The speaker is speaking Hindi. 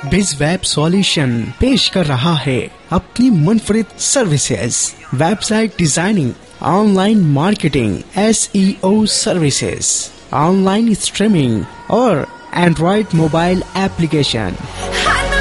बिज वेब सॉल्यूशन पेश कर रहा है अपनी मुनफरिद services, website designing, online marketing, SEO services, online streaming और एंड्रॉइड मोबाइल एप्लीकेशन।